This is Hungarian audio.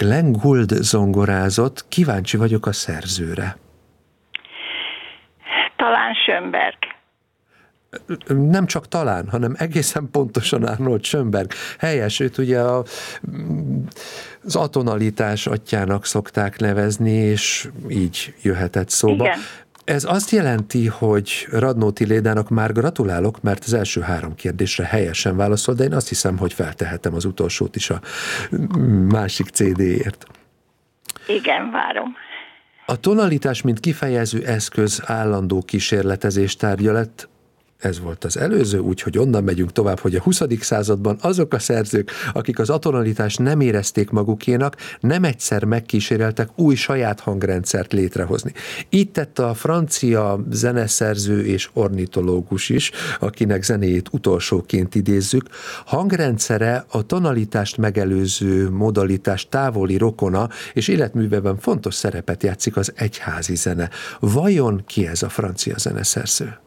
Glenn Gould zongorázott, kíváncsi vagyok a szerzőre. Talán Schönberg. Nem csak talán, hanem egészen pontosan Arnold Schönberg. Helyes, őt ugye az atonalitás atyjának szokták nevezni, és így jöhetett szóba. Igen. Ez azt jelenti, hogy Radnóti Lédának már gratulálok, mert az első 3 kérdésre helyesen válaszol, de én azt hiszem, hogy feltehetem az utolsót is a másik CD-ért. Igen, várom. A tonalitás, mint kifejező eszköz állandó kísérletezés tárgya lett. Ez volt az előző, úgyhogy onnan megyünk tovább, hogy a 20. században azok a szerzők, akik az atonalitást nem érezték magukénak, nem egyszer megkíséreltek új saját hangrendszert létrehozni. Így tette a francia zeneszerző és ornitológus is, akinek zenéjét utolsóként idézzük. Hangrendszere a tonalitást megelőző modalitás távoli rokona, és életműveben fontos szerepet játszik az egyházi zene. Vajon ki ez a francia zeneszerző?